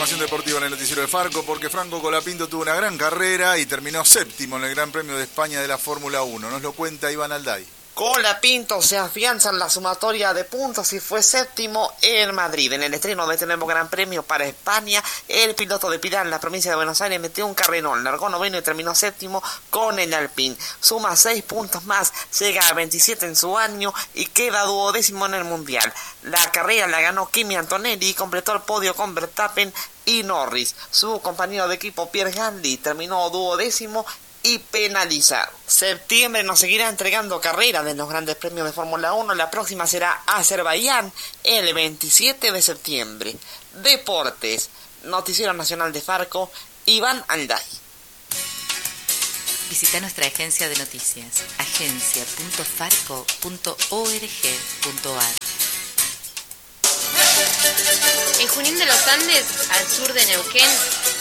información deportiva en el noticiero de Farco, porque Franco Colapinto tuvo una gran carrera y terminó séptimo en el Gran Premio de España de la Fórmula 1. Nos lo cuenta Iván Alday. Colapinto se afianza en la sumatoria de puntos y fue séptimo en Madrid. En el estreno de este nuevo Gran Premio para España, el piloto de Pilar en la provincia de Buenos Aires metió un carrerón, largó noveno y terminó séptimo con el Alpine. Suma 6 puntos más, llega a 27 en su año y queda duodécimo en el Mundial. La carrera la ganó Kimi Antonelli y completó el podio con Verstappen y Norris. Su compañero de equipo Pierre Gasly terminó duodécimo y penalizado. Septiembre nos seguirá entregando carreras de los grandes premios de Fórmula 1. La próxima será Azerbaiyán el 27 de septiembre. Deportes, Noticiero Nacional de Farco, Iván Alday. Visita nuestra agencia de noticias, agencia.farco.org.ar. En Junín de los Andes, al sur de Neuquén,